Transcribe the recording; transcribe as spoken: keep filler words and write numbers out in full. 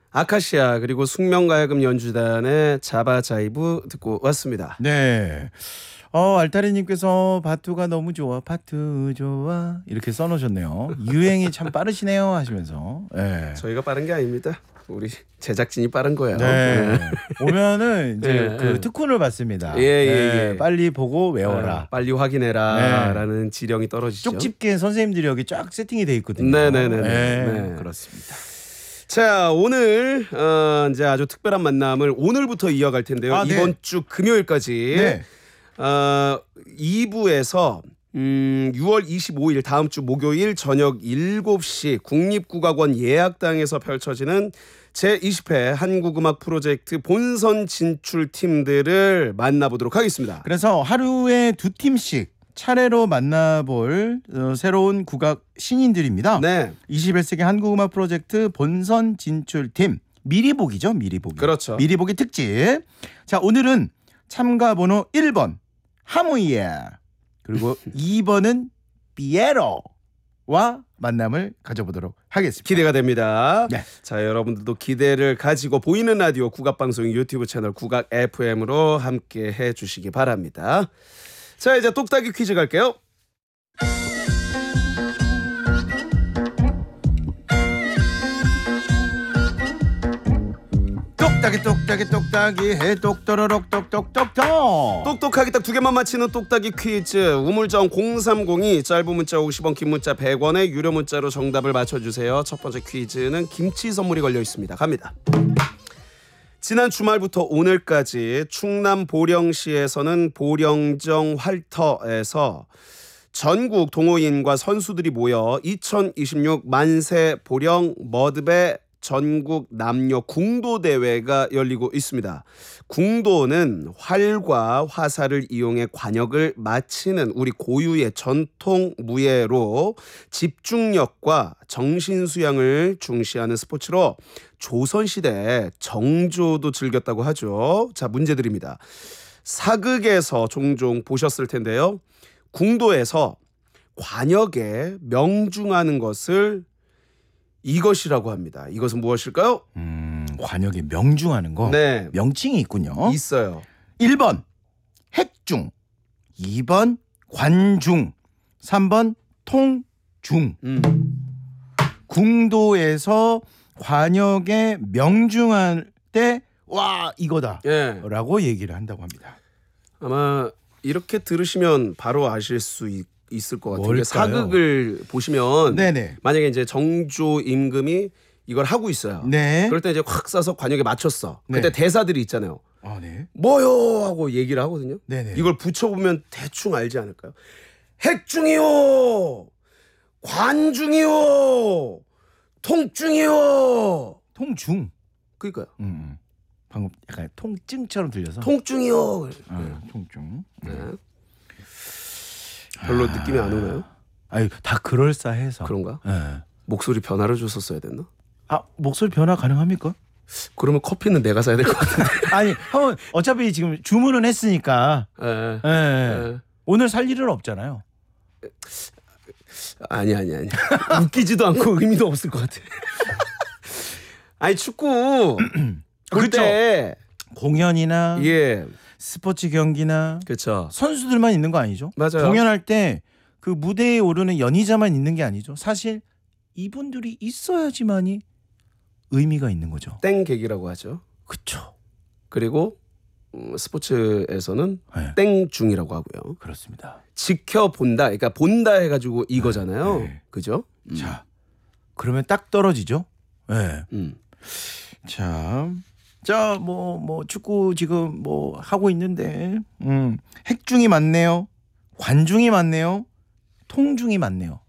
아카시아 그리고 숙명가야금 연주단의 자바자이브 듣고 왔습니다. 네. 어, 알타리님께서 바투가 너무 좋아, 바투 좋아 이렇게 써놓으셨네요. 유행이 참 빠르시네요 하시면서. 네. 저희가 빠른 게 아닙니다. 우리 제작진이 빠른 거예요. 네. 네. 오면은 이제 네, 그 네. 특훈을 받습니다. 예, 예, 네, 예. 빨리 보고 외워라. 아, 빨리 확인해라라는 네. 지령이 떨어지죠. 쪽집게 선생님들이 여기 쫙 세팅이 돼 있거든요. 네네네. 네, 네. 그렇습니다. 자, 오늘 어, 이제 아주 특별한 만남을 오늘부터 이어갈 텐데요. 아, 네. 이번 주 금요일까지 네. 어, 이 부에서 음, 유월 이십오일 다음 주 목요일 저녁 일곱 시 국립국악원 예약당에서 펼쳐지는 제이십 회 한국음악 프로젝트 본선 진출 팀들을 만나보도록 하겠습니다. 그래서 하루에 두 팀씩 차례로 만나볼 어, 새로운 국악 신인들입니다. 네. 이십일 세기 한국음악 프로젝트 본선 진출팀 미리 보기죠. 미리 보기. 그렇죠. 미리 보기 특집. 자, 오늘은 참가 번호 일 번 하모이에 그리고 이 번은 피에로와 만남을 가져보도록 하겠습니다. 기대가 됩니다. 네. 자, 여러분들도 기대를 가지고 보이는 라디오 국악방송 유튜브 채널 국악 에프엠으로 함께 해주시기 바랍니다. 자, 이제 똑딱이 퀴즈 갈게요. 똑딱이 똑딱이 똑딱이 해 똑또로록 똑똑똑똑 똑똑하게 딱 두 개만 맞히는 똑딱이 퀴즈. 우물정 공삼공이 짧은 문자 오십 원, 긴 문자 백 원에 유료 문자로 정답을 맞춰주세요. 첫 번째 퀴즈는 김치 선물이 걸려 있습니다. 갑니다. 지난 주말부터 오늘까지 충남 보령시에서는 보령정 활터에서 전국 동호인과 선수들이 모여 이천이십육 만세 보령 머드배 전국 남녀 궁도 대회가 열리고 있습니다. 궁도는 활과 화살을 이용해 관역을 마치는 우리 고유의 전통 무예로 집중력과 정신 수양을 중시하는 스포츠로 조선시대 정조도 즐겼다고 하죠. 자, 문제 드립니다. 사극에서 종종 보셨을 텐데요. 궁도에서 관역에 명중하는 것을 이것이라고 합니다. 이것은 무엇일까요? 음, 관역에 명중하는 거. 네. 명칭이 있군요. 있어요. 일 번 핵중, 이 번 관중, 삼 번 통중. 음. 궁도에서 관역에 명중할 때 와 이거다 예. 라고 얘기를 한다고 합니다. 아마 이렇게 들으시면 바로 아실 수 있, 있을 것 같은 게 뭘까요? 사극을 보시면 네네. 만약에 이제 정조 임금이 이걸 하고 있어요. 네. 그럴 때 이제 확 쏴서 관역에 맞췄어. 네. 그때 대사들이 있잖아요. 아, 네. 뭐요 하고 얘기를 하거든요. 네네. 이걸 붙여보면 대충 알지 않을까요? 핵중이요, 관중이요, 통중이요. 통중. 그러니까요. 음. 방금 약간 통증처럼 들려서. 통중이요. 아, 통중. 네. 별로 느낌이 안 오나요? 아유, 다 그럴싸해서. 그런가? 네. 목소리 변화를 줬었어야 됐나? 아, 목소리 변화 가능합니까? 그러면 커피는 내가 사야 될 것 같은데. 아니, 한번 어차피 지금 주문은 했으니까. 예. 예. 예. 오늘 살 일은 없잖아요. 아니 아니 아니. 웃기지도 않고 의미도 없을 것 같아. 아니 축구 볼 때 공연이나 예. 스포츠 경기나 그렇죠. 선수들만 있는 거 아니죠? 맞아요. 공연할 때 그 무대에 오르는 연희자만 있는 게 아니죠. 사실 이분들이 있어야지만이 의미가 있는 거죠. 땡객이라고 하죠. 그렇죠. 그리고 음, 스포츠에서는 네. 땡중이라고 하고요. 그렇습니다. 지켜본다. 그러니까 본다 해가지고 이거잖아요. 네. 그죠? 음. 자, 그러면 딱 떨어지죠. 네. 음. 자, 자, 뭐, 뭐 축구 지금 뭐 하고 있는데, 음, 핵중이 많네요. 관중이 많네요. 통중이 많네요.